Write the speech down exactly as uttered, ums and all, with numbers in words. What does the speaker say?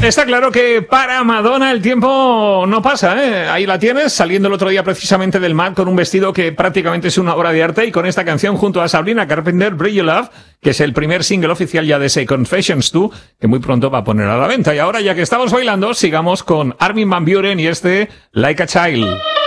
Está claro que para Madonna el tiempo no pasa, ¿eh? Ahí la tienes, saliendo el otro día precisamente del Met con un vestido que prácticamente es una obra de arte y con esta canción junto a Sabrina Carpenter, Bridge Your Love, que es el primer single oficial ya de ese Confessions dos, que muy pronto va a poner a la venta. Y ahora, ya que estamos bailando, sigamos con Armin van Buuren y este Like a Child.